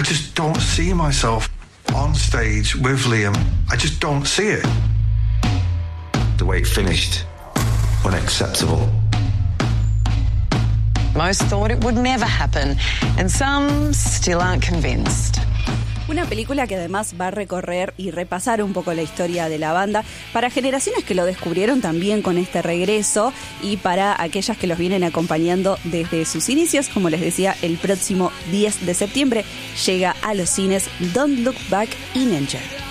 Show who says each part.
Speaker 1: I just don't see myself on stage with Liam. I just don't see it.
Speaker 2: The way it finished, unacceptable.
Speaker 3: Most thought it would never happen, and some still aren't convinced.
Speaker 4: Una película que además va a recorrer y repasar un poco la historia de la banda para generaciones que lo descubrieron también con este regreso y para aquellas que los vienen acompañando desde sus inicios. Como les decía, el próximo 10 de septiembre llega a los cines Don't Look Back in Anger.